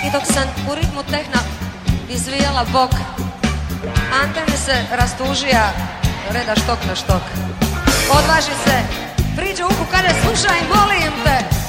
I dok sam u ritmu tehna izvijala bok, Ante mi se rastužija, reda štok na štok. Odvaži se, priđe uku, kaže slušaj, molim te,